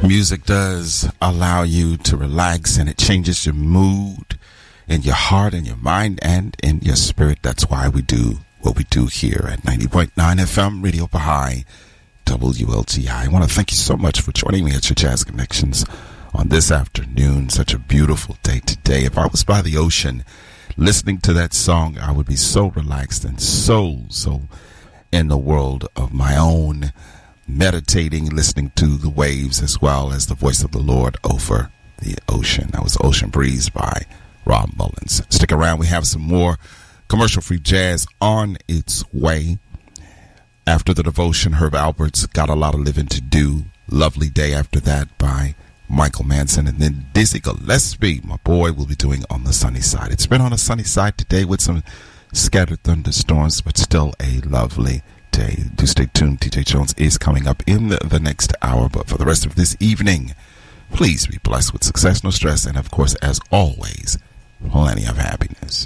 Music does allow you to relax, and it changes your mood in your heart and your mind and in your spirit. That's why we do what we do here at 90.9 FM Radio Baha'i WLTI. I want to thank you so much for joining me at your Jazz Connections on this afternoon. Such a beautiful day today. If I was by the ocean listening to that song, I would be so relaxed and so in the world of my own, meditating, listening to the waves as well as the voice of the Lord over the ocean. That was Ocean Breeze by Rob Mullins. Stick around. We have some more commercial-free jazz on its way. After the devotion, Herb Alpert's Got a Lot of Living to Do. Lovely Day after that by Michael Manson. And then Dizzy Gillespie, my boy, will be doing On the Sunny Side. It's been on the sunny side today with some scattered thunderstorms, but still a lovely day. Do stay tuned. TJ Jones is coming up in the next hour. But for the rest of this evening, please be blessed with success, no stress, and of course, as always, plenty of happiness.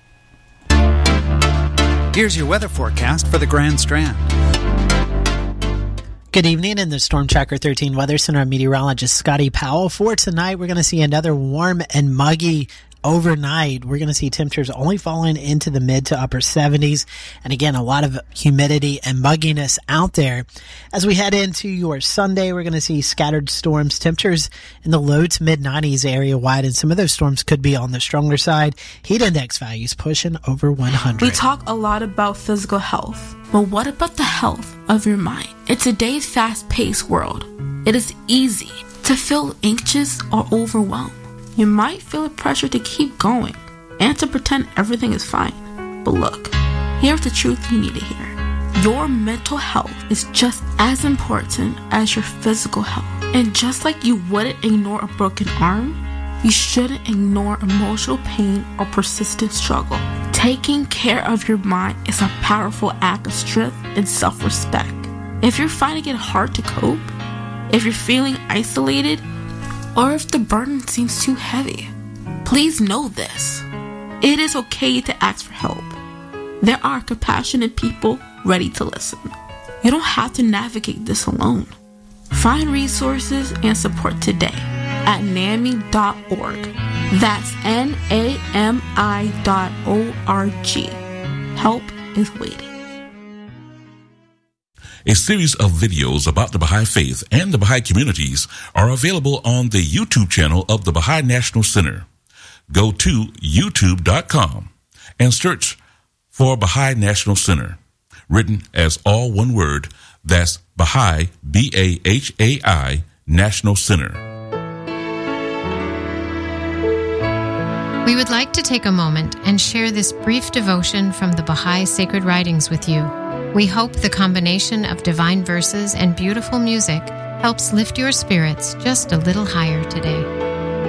Here's your weather forecast for the Grand Strand. Good evening. In the Storm Tracker 13 Weather Center, meteorologist Scotty Powell. For tonight, we're going to see another warm and muggy overnight. We're going to see temperatures only falling into the mid to upper 70s. And again, a lot of humidity and mugginess out there. As we head into your Sunday, we're going to see scattered storms, temperatures in the low to mid 90s area wide. And some of those storms could be on the stronger side. Heat index values pushing over 100. We talk a lot about physical health, but what about the health of your mind? In today's fast-paced world, it is easy to feel anxious or overwhelmed. You might feel a pressure to keep going and to pretend everything is fine. But look, here's the truth you need to hear. Your mental health is just as important as your physical health. And just like you wouldn't ignore a broken arm, you shouldn't ignore emotional pain or persistent struggle. Taking care of your mind is a powerful act of strength and self-respect. If you're finding it hard to cope, if you're feeling isolated, or if the burden seems too heavy, please know this. It is okay to ask for help. There are compassionate people ready to listen. You don't have to navigate this alone. Find resources and support today at NAMI.org. That's NAMI.org. Help is waiting. A series of videos about the Baha'i Faith and the Baha'i communities are available on the YouTube channel of the Baha'i National Center. Go to youtube.com and search for Baha'i National Center, written as all one word. That's Baha'i, B-A-H-A-I, National Center. We would like to take a moment and share this brief devotion from the Baha'i Sacred Writings with you. We hope the combination of divine verses and beautiful music helps lift your spirits just a little higher today.